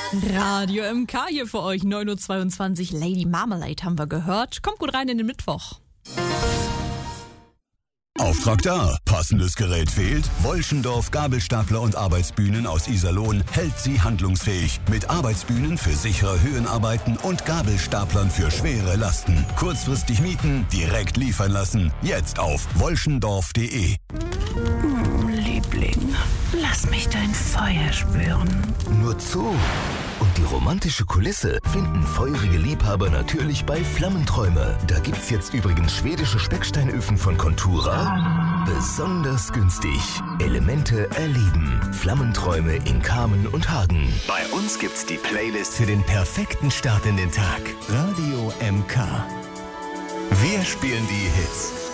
Radio MK hier für euch, 9.22 Uhr. Lady Marmalade haben wir gehört. Kommt gut rein in den Mittwoch. Auftrag da. Passendes Gerät fehlt? Wolschendorf Gabelstapler und Arbeitsbühnen aus Iserlohn hält Sie handlungsfähig. Mit Arbeitsbühnen für sichere Höhenarbeiten und Gabelstaplern für schwere Lasten. Kurzfristig mieten, direkt liefern lassen. Jetzt auf wolschendorf.de. Liebling, lass mich dein Feuer spüren. Nur zu. Und die romantische Kulisse finden feurige Liebhaber natürlich bei Flammenträume. Da gibt's jetzt übrigens schwedische Specksteinöfen von Contura. Besonders günstig. Elemente erleben. Flammenträume in Kamen und Hagen. Bei uns gibt's die Playlist für den perfekten Start in den Tag. Radio MK. Wir spielen die Hits.